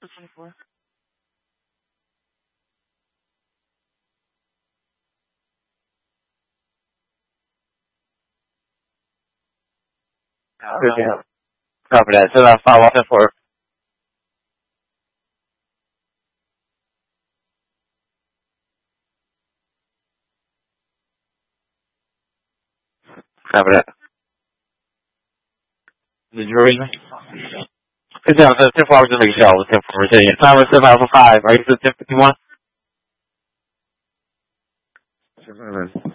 24. Yeah. Copy that. So that's follow up for. Copy that. Did you read me? It's down to 10 hours in the show. It's 10 for Virginia. Time is 7 hours for 5. Are you still 10:51?